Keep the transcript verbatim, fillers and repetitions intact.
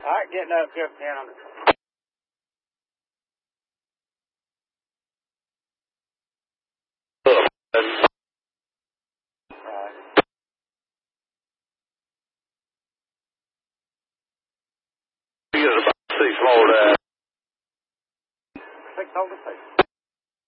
right, getting up, Jeff, ten hundred. Six more, uh, Six over six.